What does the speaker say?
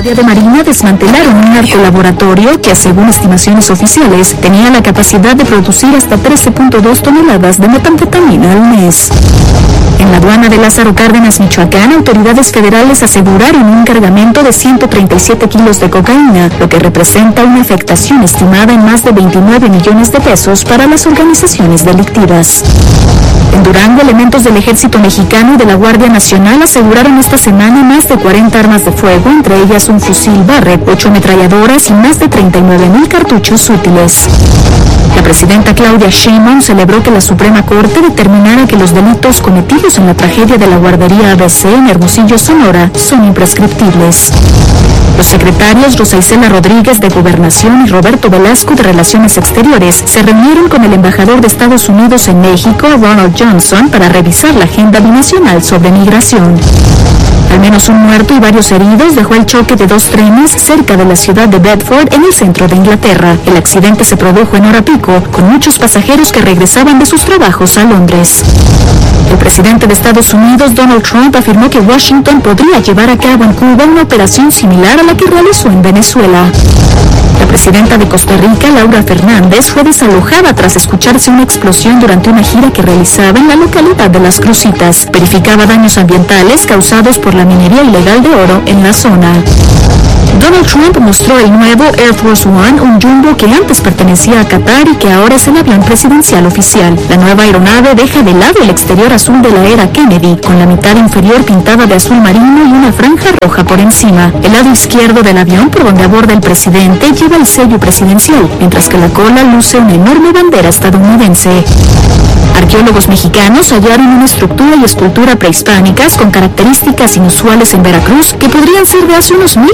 Guardia de Marina desmantelaron un narcolaboratorio que, según estimaciones oficiales, tenía la capacidad de producir hasta 13.2 toneladas de metanfetamina al mes. En la aduana de Lázaro Cárdenas, Michoacán, autoridades federales aseguraron un cargamento de 137 kilos de cocaína, lo que representa una afectación estimada en más de 29 millones de pesos para las organizaciones delictivas. En Durango, elementos del Ejército Mexicano y de la Guardia Nacional aseguraron esta semana más de 40 armas de fuego, entre ellas un fusil Barrett, 8 ametralladoras y más de 39,000 cartuchos útiles. La presidenta Claudia Sheinbaum celebró que la Suprema Corte determinara que los delitos cometidos en la tragedia de la guardería ABC en Hermosillo, Sonora, son imprescriptibles. Los secretarios Rosa Isela Rodríguez de Gobernación y Roberto Velasco de Relaciones Exteriores se reunieron con el embajador de Estados Unidos en México, Ronald Johnson, para revisar la agenda binacional sobre migración. Al menos un muerto y varios heridos dejó el choque de 2 trenes cerca de la ciudad de Bedford, en el centro de Inglaterra. El accidente se produjo en hora pico, con muchos pasajeros que regresaban de sus trabajos a Londres. El presidente de Estados Unidos, Donald Trump, afirmó que Washington podría llevar a cabo en Cuba una operación similar a la que realizó en Venezuela. La presidenta de Costa Rica, Laura Fernández, fue desalojada tras escucharse una explosión durante una gira que realizaba en la localidad de Las Crucitas. Verificaba daños ambientales causados por la minería ilegal de oro en la zona. Donald Trump mostró el nuevo Air Force One, un jumbo que antes pertenecía a Qatar y que ahora es el avión presidencial oficial. La nueva aeronave deja de lado el exterior azul de la era Kennedy, con la mitad inferior pintada de azul marino y una franja roja por encima. El lado izquierdo del avión, por donde aborda el presidente, lleva el sello presidencial, mientras que la cola luce una enorme bandera estadounidense. Arqueólogos mexicanos hallaron una estructura y escultura prehispánicas con características inusuales en Veracruz que podrían ser de hace unos 1000